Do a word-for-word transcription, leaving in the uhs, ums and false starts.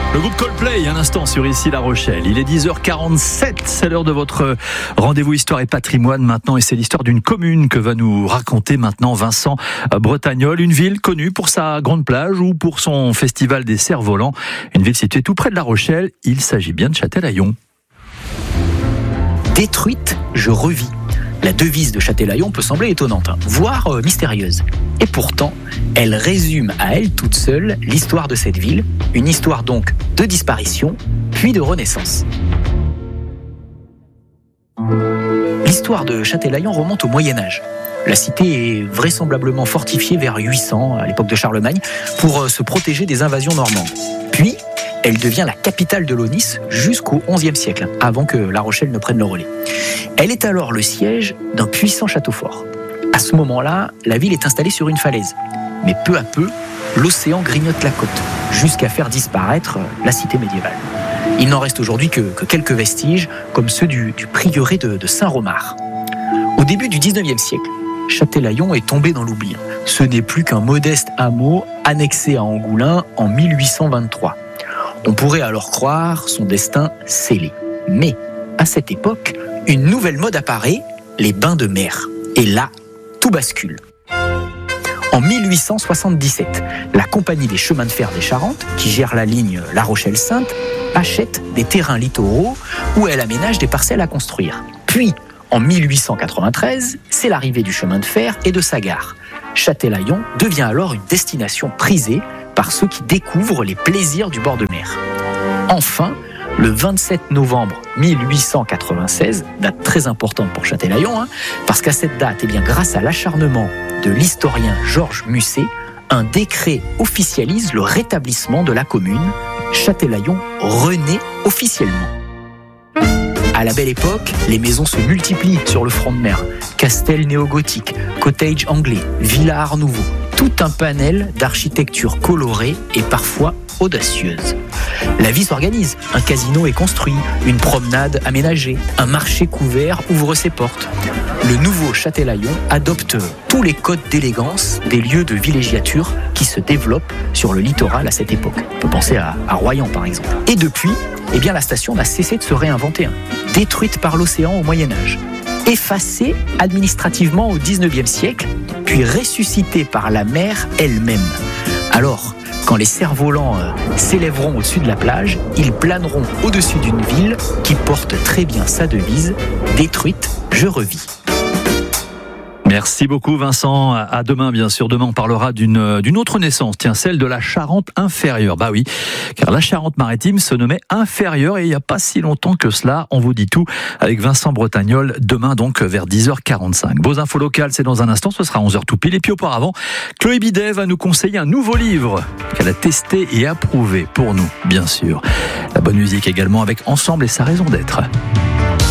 Le groupe Coldplay, un instant sur Ici La Rochelle. Il est dix heures quarante-sept, c'est l'heure de votre rendez-vous Histoire et Patrimoine maintenant. Et c'est l'histoire d'une commune que va nous raconter maintenant Vincent Bretagnol. Une ville connue pour sa grande plage ou pour son festival des cerfs-volants. Une ville située tout près de La Rochelle. Il s'agit bien de Châtelaillon. Détruite, je revis. La devise de Châtelaillon peut sembler étonnante, hein, voire euh, mystérieuse. Et pourtant, elle résume à elle toute seule l'histoire de cette ville, une histoire donc de disparition, puis de renaissance. L'histoire de Châtelaillon remonte au Moyen-Âge. La cité est vraisemblablement fortifiée vers huit cents, à l'époque de Charlemagne, pour euh, se protéger des invasions normandes. Puis, elle devient la capitale de l'Aunis jusqu'au onzième siècle, avant que La Rochelle ne prenne le relais. Elle est alors le siège d'un puissant château fort. À ce moment-là, la ville est installée sur une falaise. Mais peu à peu, l'océan grignote la côte, jusqu'à faire disparaître la cité médiévale. Il n'en reste aujourd'hui que, que quelques vestiges, comme ceux du, du prieuré de, de Saint-Romard. Au début du dix-neuvième siècle, Châtelaillon est tombé dans l'oubli. Ce n'est plus qu'un modeste hameau annexé à Angoulins en mille huit cent vingt-trois. On pourrait alors croire son destin scellé. Mais, à cette époque, une nouvelle mode apparaît, les bains de mer. Et là, tout bascule. En mille huit cent soixante-dix-sept, la Compagnie des chemins de fer des Charentes, qui gère la ligne La Rochelle-Saintes, achète des terrains littoraux où elle aménage des parcelles à construire. Puis, en mille huit cent quatre-vingt-treize, c'est l'arrivée du chemin de fer et de sa gare. Châtelaillon devient alors une destination prisée par ceux qui découvrent les plaisirs du bord de mer. Enfin, le vingt-sept novembre mille huit cent quatre-vingt-seize, date très importante pour Châtelaillon, hein, parce qu'à cette date, eh bien, grâce à l'acharnement de l'historien Georges Musset, un décret officialise le rétablissement de la commune. Châtelaillon renaît officiellement. À la belle époque, les maisons se multiplient sur le front de mer. Castel néo-gothique, cottage anglais, villa art nouveau. Tout un panel d'architecture colorée et parfois audacieuse. La vie s'organise. Un casino est construit, une promenade aménagée, un marché couvert ouvre ses portes. Le nouveau Châtelaillon adopte tous les codes d'élégance des lieux de villégiature qui se développent sur le littoral à cette époque. On peut penser à, à Royan par exemple. Et depuis, eh bien, la station n'a cessé de se réinventer. Hein. Détruite par l'océan au Moyen-Âge. Effacée administrativement au dix-neuvième siècle, puis ressuscitée par la mer elle-même. Alors, quand les cerfs-volants euh, s'élèveront au-dessus de la plage, ils planeront au-dessus d'une ville qui porte très bien sa devise « Détruite, je revis ». Merci beaucoup Vincent, à demain bien sûr. Demain on parlera d'une, d'une autre naissance, tiens, celle de la Charente inférieure. Bah oui, car la Charente-Maritime se nommait inférieure et il n'y a pas si longtemps que cela. On vous dit tout avec Vincent Bretagnol, demain donc vers dix heures quarante-cinq. Beaux infos locales, c'est dans un instant, ce sera onze heures tout pile. Et puis auparavant, Chloé Bidet va nous conseiller un nouveau livre qu'elle a testé et approuvé pour nous, bien sûr. La bonne musique également avec Ensemble et sa raison d'être.